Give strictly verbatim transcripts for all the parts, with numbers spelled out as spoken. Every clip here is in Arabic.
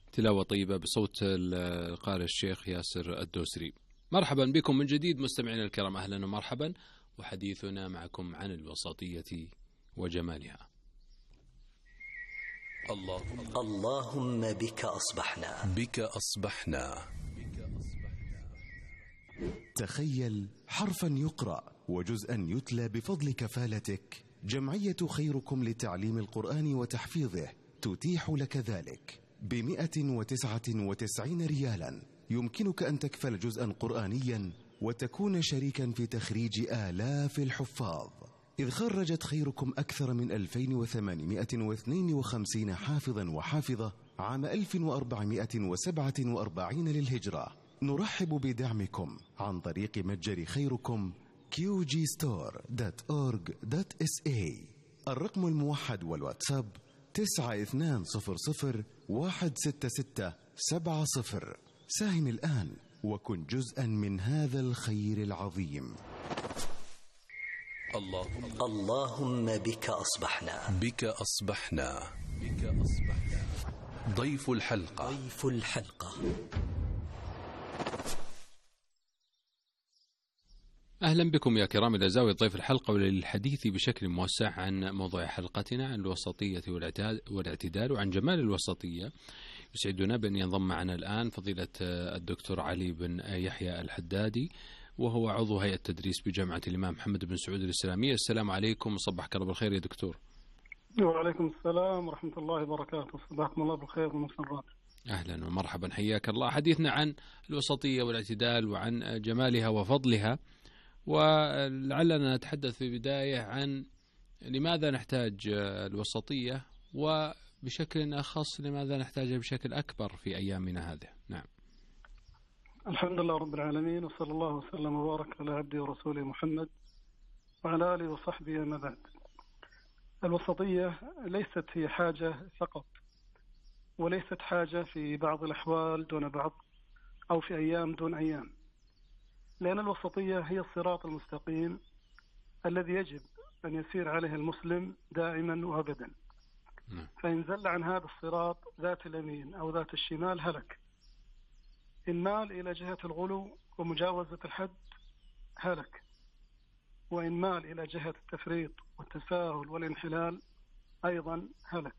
تلاوة طيبة بصوت القارئ الشيخ ياسر الدوسري. مرحبا بكم من جديد مستمعينا الكرام، أهلا ومرحبا، وحديثنا معكم عن الوسطية وجمالها. اللهم, اللهم بك أصبحنا بك أصبحنا تخيل حرفا يقرأ وجزءا يتلى بفضل كفالتك. جمعية خيركم لتعليم القرآن وتحفيظه تتيح لك ذلك بمئة وتسعة وتسعين ريالا. يمكنك أن تكفل جزءا قرآنيا وتكون شريكا في تخريج آلاف الحفاظ، إذ خرجت خيركم أكثر من ألفين وثمانمئة واثنين وخمسين حافظا وحافظة عام ألف وأربعمئة وسبعة وأربعين للهجرة. نرحب بدعمكم عن طريق متجر خيركم كيو جي ستور دوت أورج دوت إس إيه. الرقم الموحد والواتساب تسعة اثنان صفر صفر واحد ستة ستة سبعة صفر. ساهم الآن وكن جزءا من هذا الخير العظيم. اللهم, اللهم بك أصبحنا بك أصبحنا بك أصبحنا ضيف الحلقة ضيف الحلقة أهلا بكم يا كرام إلى زاوية ضيف الحلقة، وللحديث بشكل موسع عن موضوع حلقتنا عن الوسطية والاعتدال وعن جمال الوسطية. يسعدنا بأن ينضم معنا الآن فضيلة الدكتور علي بن يحيى الحدادي، وهو عضو هيئة التدريس بجامعة الإمام محمد بن سعود الإسلامية. السلام عليكم، صبحك الله بالخير يا دكتور. وعليكم السلام ورحمة الله وبركاته، صباحكم الله بالخير والمسرات. أهلا ومرحبا، حياك الله. حديثنا عن الوسطية والاعتدال وعن جمالها وفضلها، ولعلنا نتحدث في البداية عن لماذا نحتاج الوسطية، وبشكل أخص لماذا نحتاجها بشكل أكبر في أيامنا هذه. نعم. الحمد لله رب العالمين، وصلى الله وسلم وبارك على عبده ورسوله محمد وعلى آله وصحبه. أما بعد، الوسطية ليست هي حاجة فقط، وليست حاجة في بعض الأحوال دون بعض، أو في أيام دون أيام، لأن الوسطية هي الصراط المستقيم الذي يجب أن يسير عليه المسلم دائما وأبدا. فإن زل عن هذا الصراط ذات اليمين أو ذات الشمال هلك. إن مال إلى جهة الغلو ومجاوزة الحد هلك، وإن مال إلى جهة التفريط والتساهل والانحلال أيضا هلك.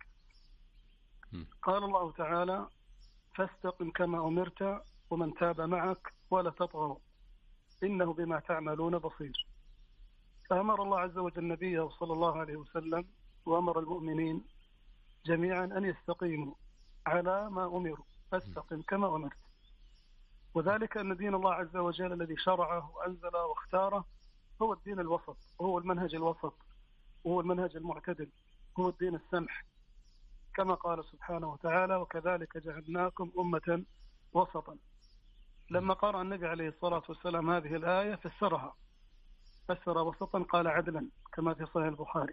قال الله تعالى: فاستقم كما أمرت ومن تاب معك ولا تطغوا إنه بما تعملون بصير. فأمر الله عز وجل نبيه صلى الله عليه وسلم وأمر المؤمنين جميعا أن يستقيموا على ما أمروا، فاستقم كما أمرت. وذلك أن دين الله عز وجل الذي شرعه وأنزله واختاره هو الدين الوسط، وهو المنهج الوسط، وهو المنهج المعتدل، هو الدين السمح، كما قال سبحانه وتعالى: وكذلك جعلناكم أمة وسطا. لما قرأ النبي عليه الصلاة والسلام هذه الآية فسرها، فسر وسطا قال عدلا، كما في صحيح البخاري.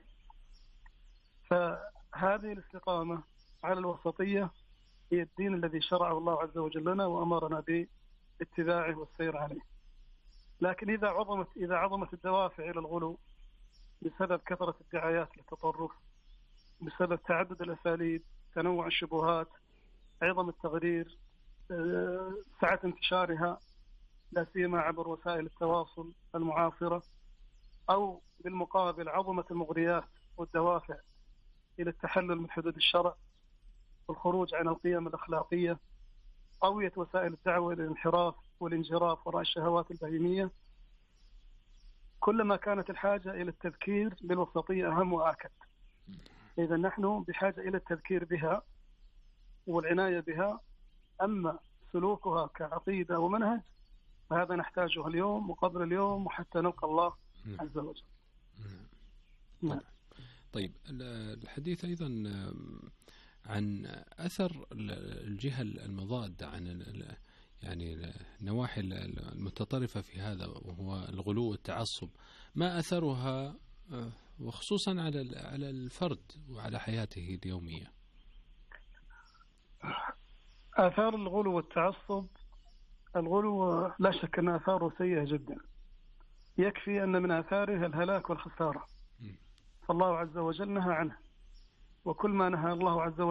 فهذه الاستقامة على الوسطية هي الدين الذي شرعه الله عز وجل لنا وأمرنا باتباعه والسير عليه. لكن إذا عظمت إذا عظمت الدوافع إلى الغلو بسبب كثرة الدعايات للتطرف، بسبب تعدد الأساليب، تنوع الشبهات، عظم التغرير، سعة انتشارها لا سيما عبر وسائل التواصل المعاصرة، أو بالمقابل عظمة المغريات والدوافع إلى التحلل من حدود الشرع والخروج عن القيم الأخلاقية، قوية وسائل الدعوة إلى الانحراف والانجراف وراء الشهوات البهيمية، كلما كانت الحاجة إلى التذكير بالوسطية أهم وآكد. إذا نحن بحاجة إلى التذكير بها والعناية بها. أما سلوكها كعقيدة ومنهج فهذا نحتاجه اليوم وقبل اليوم وحتى نلقى الله عز وجل. نعم. طيب، الحديث أيضا عن أثر الجهة المضادة عن يعني النواحي المتطرفة في هذا، وهو الغلو والتعصب، ما أثرها وخصوصا على على الفرد وعلى حياته اليومية؟ آثار الغلو والتعصب، الغلو لا شك أن آثاره سيئة جدا، يكفي أن من آثاره الهلاك والخسارة، فالله عز وجل نهى عنه، وكل ما نهى الله عز وجل